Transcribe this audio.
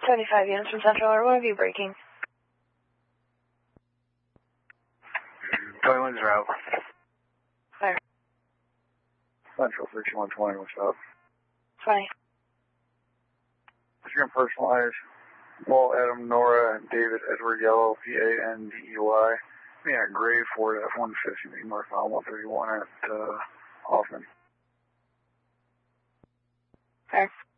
75 units from Central, or what have you breaking? 21's route. Fire. Central 3120, what's up? 20. If you're going to personalize, Paul, Adam, Nora, David, Edward, Yellow, P-A-N-D-E-Y. Yeah, Grave Ford F-150, North Mile 131 at Hoffman. Fire.